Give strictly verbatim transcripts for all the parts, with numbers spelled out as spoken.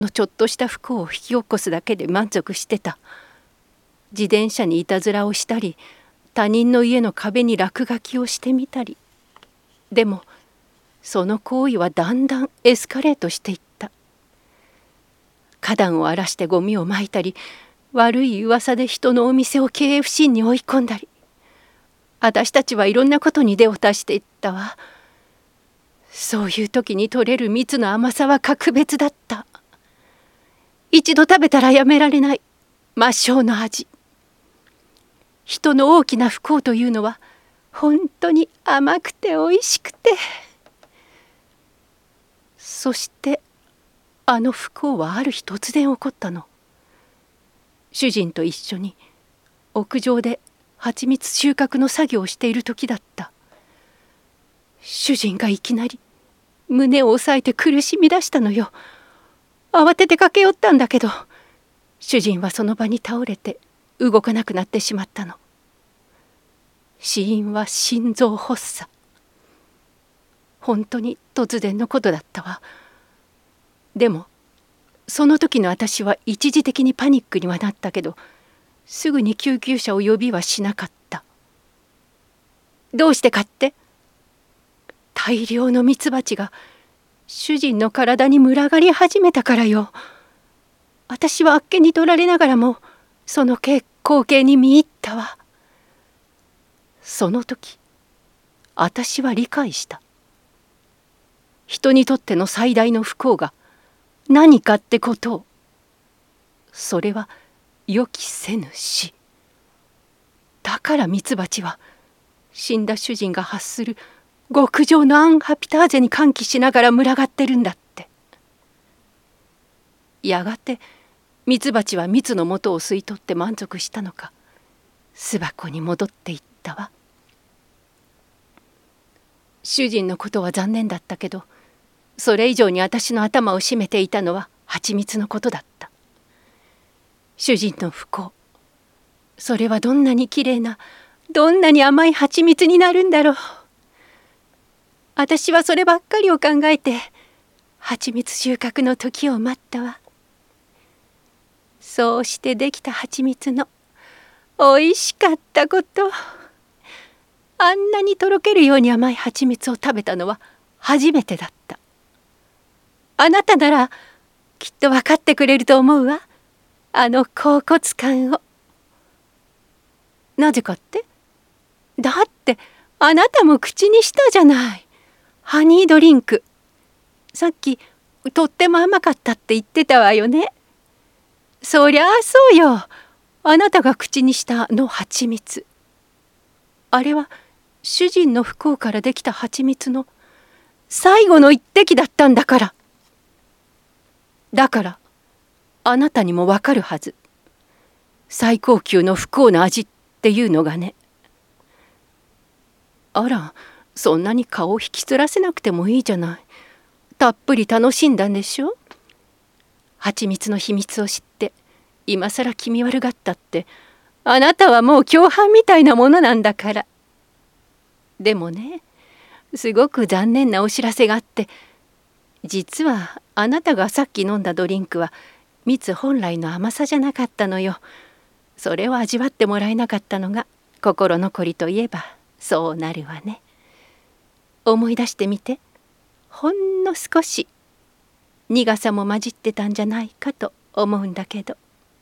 のちょっとした不幸を引き起こすだけで満足してた。自転車にいたずらをしたり、他人の家の壁に落書きをしてみたり。でもその行為はだんだんエスカレートしていった。花壇を荒らしてゴミをまいたり、悪い噂で人のお店を経営不振に追い込んだり。私たちはいろんなことに手を足していったわ。そういう時に取れる蜜の甘さは格別だった。一度食べたらやめられない魔性の味。人の大きな不幸というのは本当に甘くておいしくて。そしてあの不幸はある日突然起こったの。主人と一緒に屋上で蜂蜜収穫の作業をしている時だった。主人がいきなり胸を押さえて苦しみ出したのよ。慌てて駆け寄ったんだけど、主人はその場に倒れて動かなくなってしまったの。死因は心臓発作。本当に突然のことだったわ。でもその時の私は一時的にパニックにはなったけど、すぐに救急車を呼びはしなかった。どうしてかって？大量のミツバチが主人の体に群がり始めたからよ。私はあっけに取られながらもその光景に見入ったわ。その時私は理解した。人にとっての最大の不幸が何かってことを。それは予期せぬ死。だからミツバチは死んだ主人が発する極上のアンハピターゼに歓喜しながら群がってるんだって。やがてミツバチは蜜の元を吸い取って満足したのか、巣箱に戻っていったわ。主人のことは残念だったけど、それ以上に私の頭を占めていたのは蜂蜜のことだった。主人の不幸、それはどんなにきれいな、どんなに甘い蜂蜜になるんだろう。私はそればっかりを考えて蜂蜜収穫の時を待ったわ。そうしてできた蜂蜜のおいしかったこと、あんなにとろけるように甘い蜂蜜を食べたのは初めてだった。あなたならきっと分かってくれると思うわ、あの恍惚感を。なぜかって？だってあなたも口にしたじゃない。ハニードリンク。さっきとっても甘かったって言ってたわよね。そりゃあそうよ。あなたが口にしたあの蜂蜜。あれは主人の不幸からできた蜂蜜の最後の一滴だったんだから。だからあなたにもわかるはず。最高級の不幸の味っていうのがね。あら、そんなに顔を引きつらせなくてもいいじゃない。たっぷり楽しんだんでしょ。蜂蜜の秘密を知って今さら気味悪がったって、あなたはもう共犯みたいなものなんだから。でもね、すごく残念なお知らせがあって、実はあなたがさっき飲んだドリンクは蜜本来の甘さじゃなかったのよ。それを味わってもらえなかったのが心残りといえばそうなるわね。思い出してみて。ほんの少し苦さも混じってたんじゃないかと思うんだけど。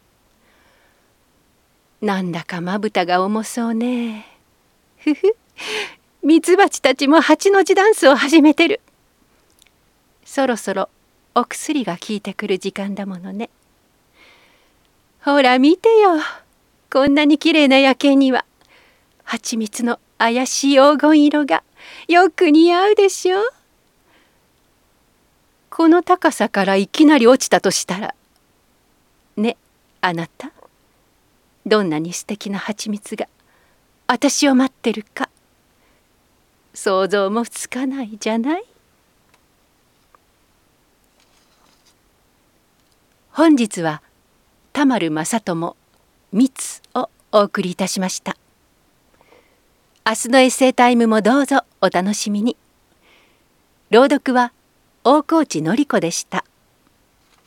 なんだかまぶたが重そうね。ふふ、ミツバチたちも八の字ダンスを始めてる。そろそろお薬が効いてくる時間だものね。ほら見てよ、こんなにきれいな夜景には蜂蜜の怪しい黄金色がよく似合うでしょ。この高さからいきなり落ちたとしたらね、あなた、どんなに素敵な蜂蜜が私を待ってるか想像もつかないじゃない。本日は田丸正智蜜をお送りいたしました。明日のエッセイタイムもどうぞお楽しみに。朗読は大河内典子でした。